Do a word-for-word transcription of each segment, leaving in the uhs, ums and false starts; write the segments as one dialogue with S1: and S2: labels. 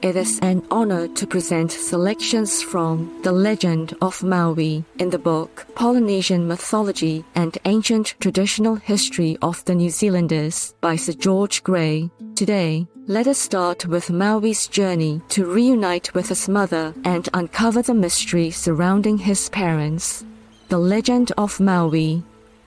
S1: It is an honor to present selections from The Legend of Maui in the book Polynesian Mythology and Ancient Traditional History of the New Zealanders by Sir George Grey. Today, let us start with Maui's journey to reunite with his mother and uncover the mystery surrounding his parents. The Legend of Maui.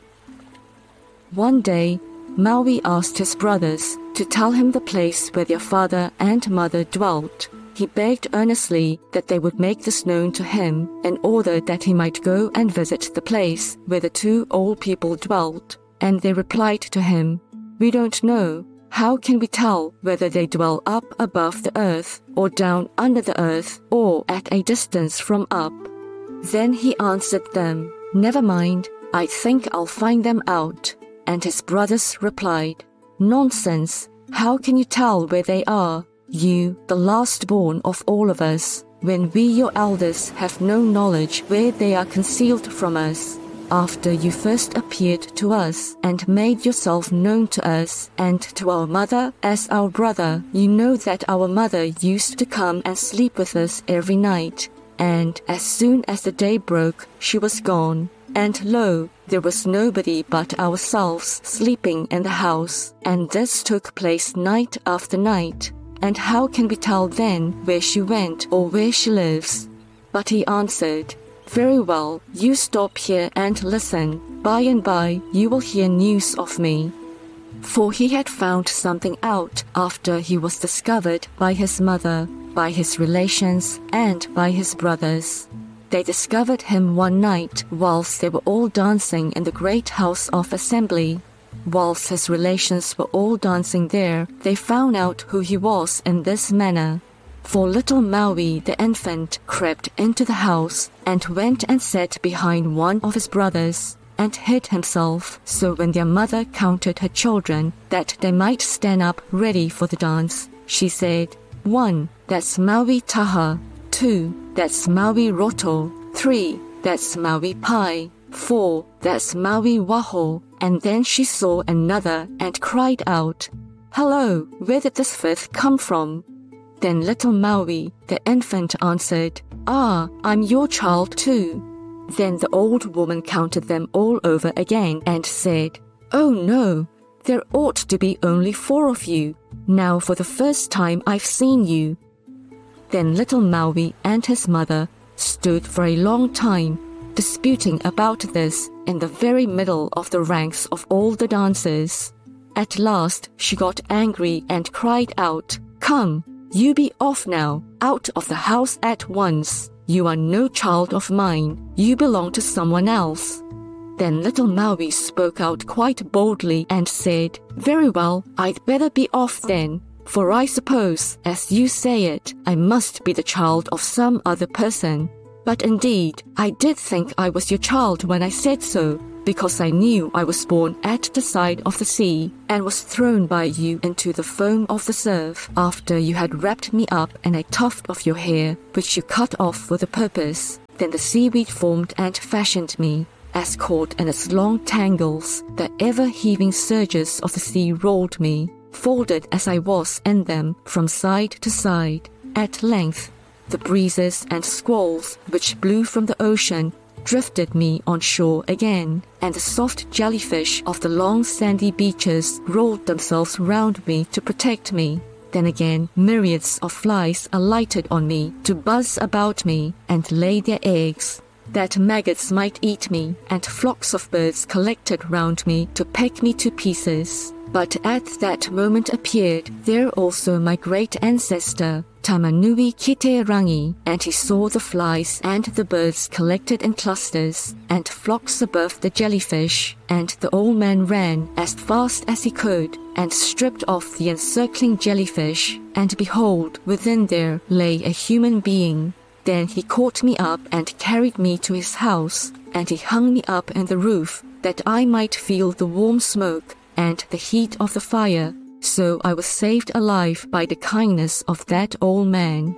S1: One day, Maui asked his brothers to tell him the place where their father and mother dwelt. He begged earnestly that they would make this known to him in order that he might go and visit the place where the two old people dwelt. And they replied to him, "We don't know. How can we tell whether they dwell up above the earth, or down under the earth, or at a distance from up?" Then he answered them, "Never mind, I think I'll find them out." And his brothers replied, "Nonsense! How can you tell where they are, you, the last-born of all of us, when we your elders have no knowledge where they are concealed from us? After you first appeared to us and made yourself known to us and to our mother as our brother, you know that our mother used to come and sleep with us every night, and as soon as the day broke, she was gone. And lo, there was nobody but ourselves sleeping in the house, and this took place night after night. And how can we tell then where she went or where she lives?" But he answered, "Very well, you stop here and listen. By and by you will hear news of me." For he had found something out after he was discovered by his mother, by his relations, and by his brothers. They discovered him one night whilst they were all dancing in the great house of assembly. Whilst his relations were all dancing there, they found out who he was in this manner. For little Maui the infant crept into the house and went and sat behind one of his brothers and hid himself, so when their mother counted her children that they might stand up ready for the dance, she said, "One, that's Maui Taha. Two, that's Maui Roto. Three, that's Maui Pai. Four, that's Maui Waho." And then she saw another and cried out, "Hello, where did this fifth come from?" Then little Maui, the infant, answered, "Ah, I'm your child too." Then the old woman counted them all over again and said, "Oh no, there ought to be only four of you. Now for the first time I've seen you." Then little Maui and his mother stood for a long time, disputing about this in the very middle of the ranks of all the dancers. At last she got angry and cried out, "Come, you be off now, out of the house at once. You are no child of mine. You belong to someone else." Then little Maui spoke out quite boldly and said, "Very well, I'd better be off then. For I suppose, as you say it, I must be the child of some other person. But indeed, I did think I was your child when I said so, because I knew I was born at the side of the sea, and was thrown by you into the foam of the surf, after you had wrapped me up in a tuft of your hair, which you cut off for the purpose. Then the seaweed formed and fashioned me, as caught in its long tangles, the ever-heaving surges of the sea rolled me, folded as I was in them from side to side. At length, the breezes and squalls which blew from the ocean drifted me on shore again, and the soft jellyfish of the long sandy beaches rolled themselves round me to protect me. Then again, myriads of flies alighted on me to buzz about me and lay their eggs, that maggots might eat me, and flocks of birds collected round me to peck me to pieces. But at that moment appeared there also my great ancestor, Tamanui Kiterangi, and he saw the flies and the birds collected in clusters, and flocks above the jellyfish, and the old man ran as fast as he could, and stripped off the encircling jellyfish, and behold, within there lay a human being. Then he caught me up and carried me to his house, and he hung me up in the roof, that I might feel the warm smoke and the heat of the fire. So I was saved alive by the kindness of that old man.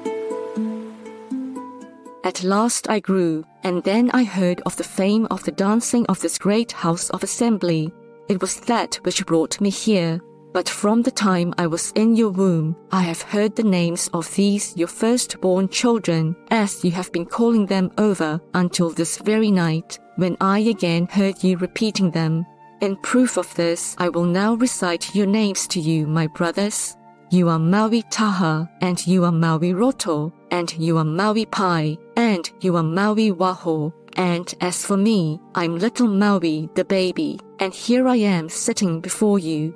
S1: At last I grew, and then I heard of the fame of the dancing of this great house of assembly. It was that which brought me here. But from the time I was in your womb, I have heard the names of these your firstborn children, as you have been calling them over until this very night, when I again heard you repeating them. In proof of this, I will now recite your names to you, my brothers. You are Maui Taha, and you are Maui Roto, and you are Maui Pai, and you are Maui Waho. And as for me, I'm little Maui the baby, and here I am sitting before you.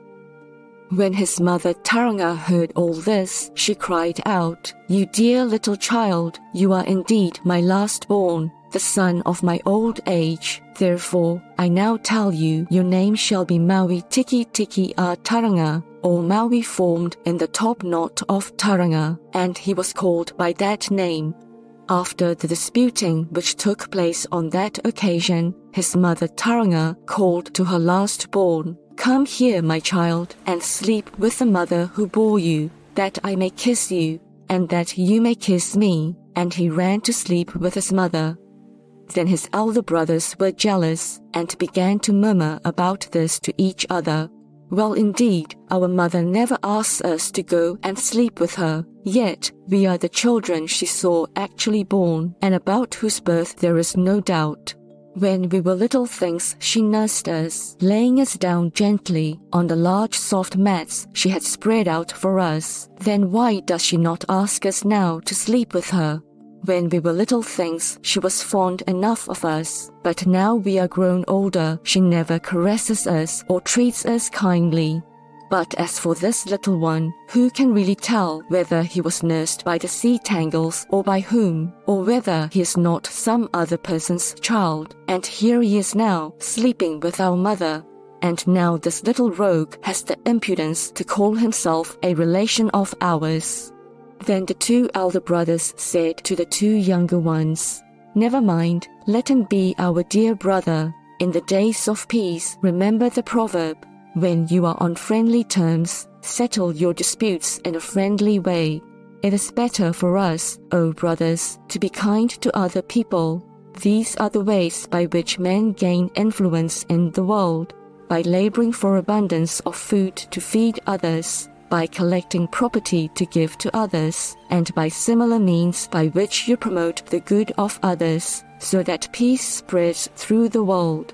S1: When his mother Tauranga heard all this, she cried out, You dear little child, you are indeed my last-born, the son of my old age. Therefore, I now tell you, your name shall be Maui Tiki Tiki a Tauranga, or Maui formed in the top knot of Tauranga, and he was called by that name. After the disputing which took place on that occasion, his mother Tauranga called to her last-born, Come here, my child, and sleep with the mother who bore you, that I may kiss you, and that you may kiss me. And he ran to sleep with his mother. Then his elder brothers were jealous, and began to murmur about this to each other. Well, indeed, our mother never asks us to go and sleep with her, yet we are the children she saw actually born, and about whose birth there is no doubt. When we were little things, she nursed us, laying us down gently on the large soft mats she had spread out for us. Then why does she not ask us now to sleep with her? When we were little things, she was fond enough of us, but now we are grown older, she never caresses us or treats us kindly. But as for this little one, who can really tell whether he was nursed by the sea tangles or by whom, or whether he is not some other person's child? And here he is now, sleeping with our mother. And now this little rogue has the impudence to call himself a relation of ours. Then the two elder brothers said to the two younger ones, Never mind, let him be our dear brother. In the days of peace, remember the proverb, When you are on friendly terms, settle your disputes in a friendly way. It is better for us, O brothers, to be kind to other people. These are the ways by which men gain influence in the world, by laboring for abundance of food to feed others, by collecting property to give to others, and by similar means by which you promote the good of others, so that peace spreads through the world.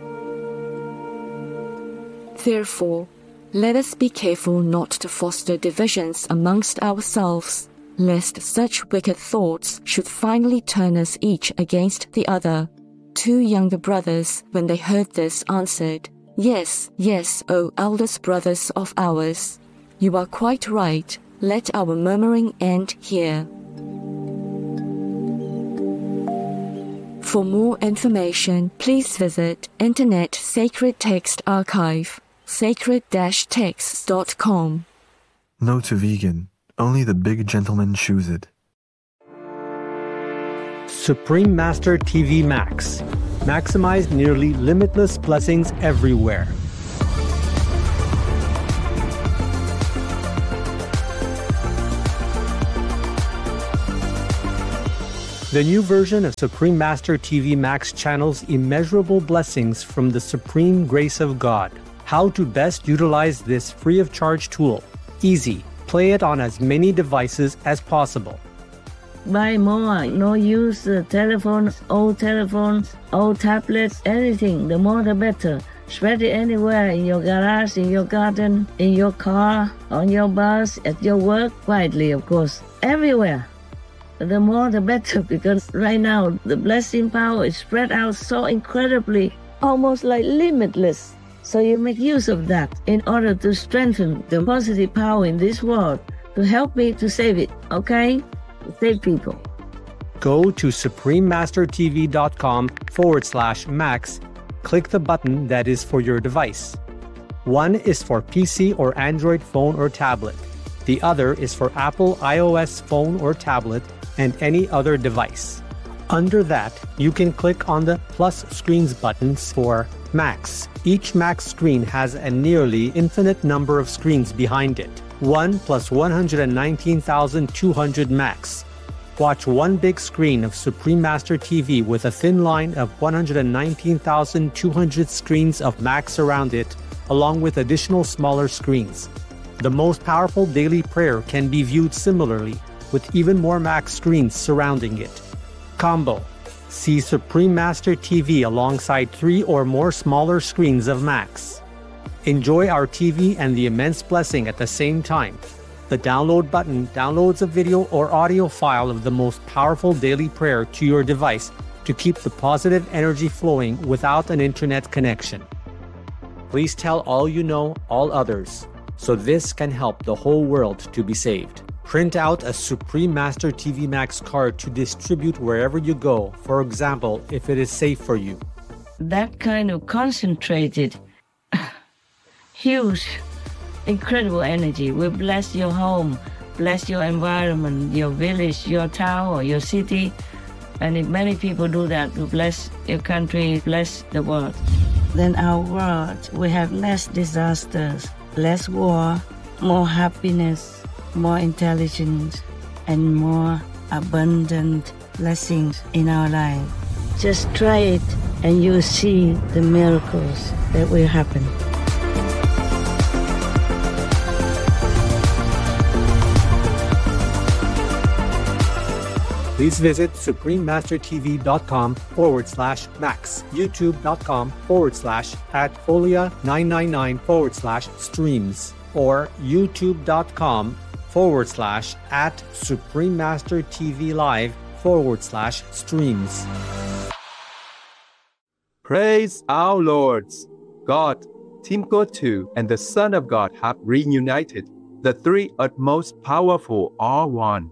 S1: Therefore, let us be careful not to foster divisions amongst ourselves, lest such wicked thoughts should finally turn us each against the other. Two younger brothers, when they heard this, answered, Yes, yes, O eldest brothers of ours. You are quite right. Let our murmuring end here. For more information, please visit Internet Sacred Text Archive, sacred dash texts dot com.
S2: No to vegan. Only the big gentlemen choose it.
S3: Supreme Master T V Max. Maximize nearly limitless blessings everywhere. The new version of Supreme Master T V Max channels immeasurable blessings from the supreme grace of God. How to best utilize this free of charge tool. Easy. Play it on as many devices as possible.
S4: Buy more, no use uh, telephones, old telephones, old tablets, anything, the more the better. Spread it anywhere, in your garage, in your garden, in your car, on your bus, at your work, quietly of course, everywhere. The more the better, because right now the blessing power is spread out so incredibly, almost like limitless. So you make use of that in order to strengthen the positive power in this world, to help me to save it, okay? To save people.
S3: Go to suprememastertv.com forward slash max. Click the button that is for your device. One is for P C or Android phone or tablet. The other is for Apple iOS phone or tablet and any other device. Under that, you can click on the plus screens buttons for Max. Each Max screen has a nearly infinite number of screens behind it. one plus one hundred nineteen thousand two hundred Max. Watch one big screen of Supreme Master T V with a thin line of one hundred nineteen thousand two hundred screens of Max around it, along with additional smaller screens. The most powerful daily prayer can be viewed similarly, with even more Max screens surrounding it. Combo. See Supreme Master T V alongside three or more smaller screens of Max. Enjoy our T V and the immense blessing at the same time. The download button downloads a video or audio file of the most powerful daily prayer to your device to keep the positive energy flowing without an internet connection. Please tell all you know, all others, so this can help the whole world to be saved. Print out a Supreme Master T V Max card to distribute wherever you go, for example, if it is safe for you.
S4: That kind of concentrated, huge, incredible energy will bless your home, bless your environment, your village, your town, or your city. And if many people do that, will bless your country, bless the world. Then our world will have less disasters, less war, more happiness, more intelligence, and more abundant blessings in our life. Just try it and you'll see the miracles that will happen.
S3: Please visit suprememastertv.com forward slash max, youtube.com forward slash at folia999 forward slash streams, or youtube.com forward slash at suprememastertvlive forward slash streams.
S5: Praise our Lords! God, Team God two, and the Son of God have reunited. The three utmost powerful are one.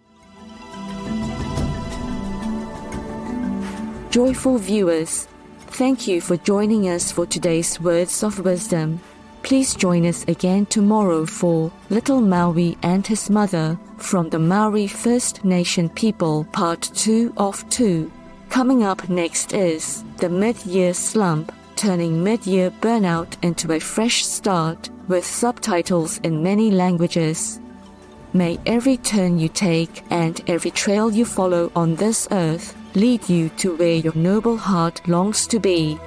S1: Joyful viewers, thank you for joining us for today's Words of Wisdom. Please join us again tomorrow for Little Maui and His Mother from the Maori First Nation People Part two of two. Coming up next is The Mid-Year Slump, turning mid-year burnout into a fresh start with subtitles in many languages. May every turn you take and every trail you follow on this earth lead you to where your noble heart longs to be.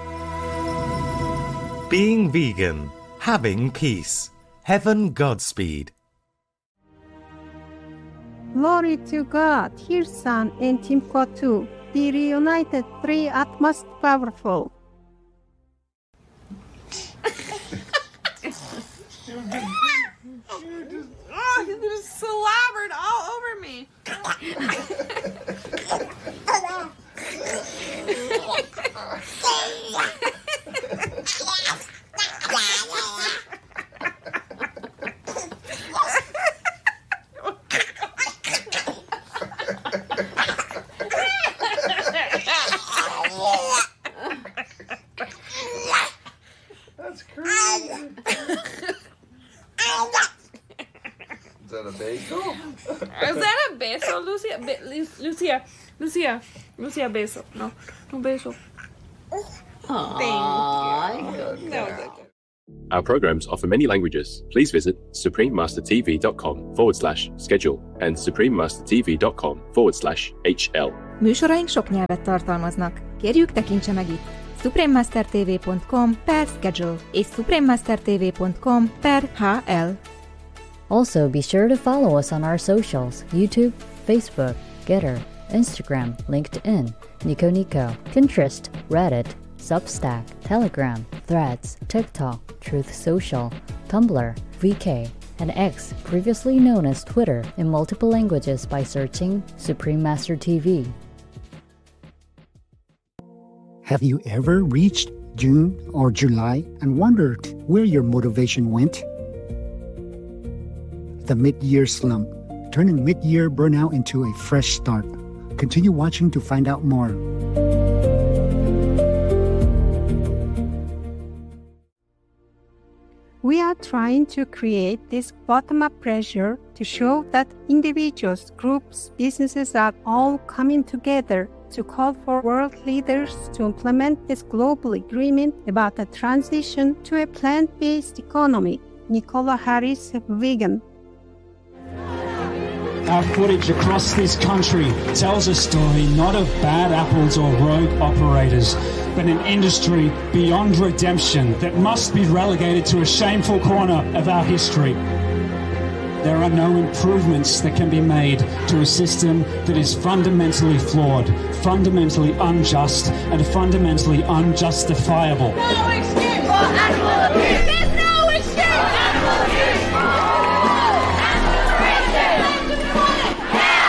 S6: Being vegan, having peace. Heaven Godspeed.
S7: Glory to God, His Son, and Team God two, the reunited three utmost powerful.
S8: Oh, you just slobbered all over me.
S9: That's crazy. Is that a beso?
S8: Is that a beso, Lucia? Be- Lucia, Lucia, Lucia, beso. No, no beso. Thank you. That was okay.
S10: Our programs offer many languages. Please visit suprememastertv.com forward slash schedule and suprememastertv.com forward slash hl.
S11: Műsoraink sok nyelvet tartalmaznak. Kérjük, tekintse meg itt suprememastertv.com per schedule és suprememastertv.com per hl.
S12: Also, be sure to follow us on our socials: YouTube, Facebook, Getter, Instagram, LinkedIn, Nico Nico, Pinterest, Reddit, Substack, Telegram, Threads, TikTok, Truth Social, Tumblr, V K, and X, previously known as Twitter, in multiple languages by searching Supreme Master T V.
S13: Have you ever reached June or July and wondered where your motivation went? The mid-year slump, turning mid-year burnout into a fresh start. Continue watching to find out more.
S7: We are trying to create this bottom-up pressure to show that individuals, groups, businesses are all coming together to call for world leaders to implement this global agreement about the transition to a plant-based economy. Nicola Harris, vegan.
S14: Our footage across this country tells a story not of bad apples or rogue operators, but an industry beyond redemption that must be relegated to a shameful corner of our history. There are no improvements that can be made to a system that is fundamentally flawed, fundamentally unjust, and fundamentally unjustifiable.
S15: No excuse for animal abuse!